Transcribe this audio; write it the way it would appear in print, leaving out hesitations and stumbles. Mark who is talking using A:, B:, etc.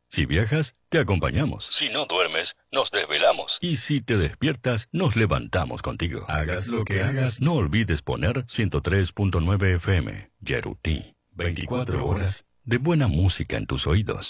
A: Si viajas, te acompañamos. Si no duermes, nos desvelamos. Y si te despiertas, nos levantamos contigo. Hagas lo que hagas, no olvides poner 103.9 FM. Yeruti. 24 horas de buena música en tus oídos.